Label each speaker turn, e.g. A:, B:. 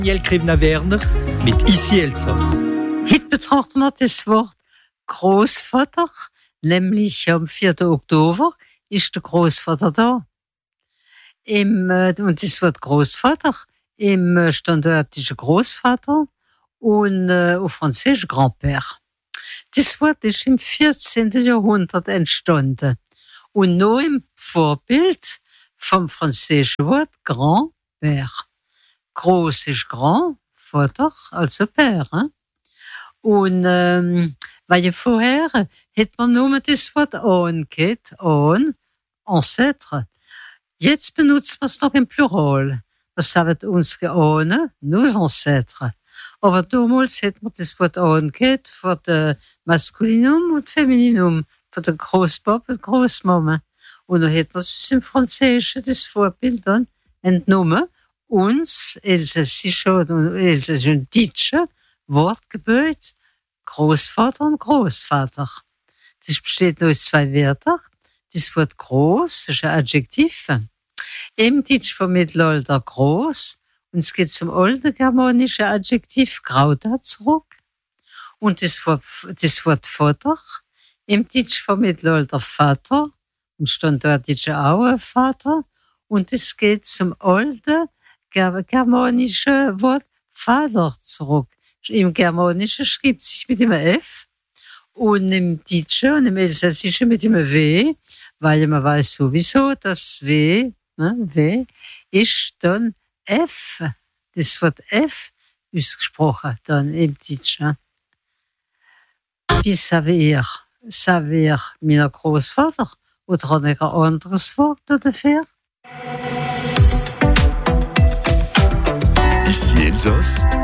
A: Daniel Krivna-Werner mit Ici Elsass.
B: Heute betrachten wir das Wort Großvater, nämlich am 4. Oktober ist der Großvater da. Und das Wort Großvater im standardischen Großvater und auf Französisch Grand-Père. Das Wort ist im 14. Jahrhundert entstanden und nur im Vorbild vom französischen Wort Grand-Père. Groß ist Grand, Vater, also Père. Hein? Und weil ja vorher hat man nur das Wort Ahn gehabt, Ahn, Ancêtre. Jetzt benutzen wir es noch im Plural. Was haben unsere Ahnen? Nos Ancêtres. Aber damals hat man das Wort Ahn gehabt für das Maskulinum und Femininum, für den Großpapa und Großmama. Und dann hat man es im Französischen das Vorbild dann entnommen. Uns elsässische und deutsche Wortgebet Großvater und Großvater. Das besteht nur aus zwei Wörtern. Das Wort groß ist ein Adjektiv. Im Deutsch vom Mittelalter groß. Und es geht zum alten germanischen Adjektiv grauta zurück. Und das Wort Vater. Im Deutsch vom Mittelalter Vater. Im Standarddeutschen auch ein Vater. Und es geht zum alten germanische Wort Vater zurück. Im Germanischen schreibt sich mit dem F und im Deutschen und im Elsässischen mit dem W, weil man weiß sowieso, dass W ist dann F. Das Wort F ausgesprochen dann im Deutschen. Wie savez ihr mein Großvater oder ein anderes Wort dafür?
C: Ici Elsass,